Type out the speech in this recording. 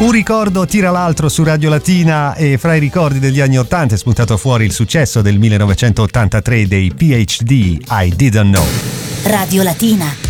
Un ricordo tira l'altro su Radio Latina e fra i ricordi degli anni 80 è spuntato fuori il successo del 1983 dei PhD, I Didn't Know. Radio Latina.